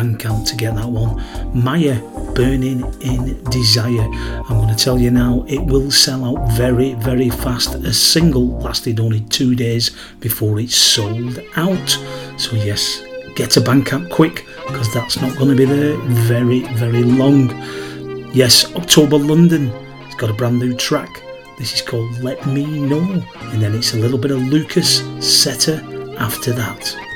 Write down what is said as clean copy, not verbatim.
Bandcamp to get that one. Maya, Burning in Desire. I'm going to tell you now, it will sell out very, very fast. A single lasted only 2 days before it's sold out. So yes, get to Bandcamp quick, because that's not going to be there very, very long. Yes, October London, it's got a brand new track. This is called Let Me Know, and then it's a little bit of Lucas Setter after that.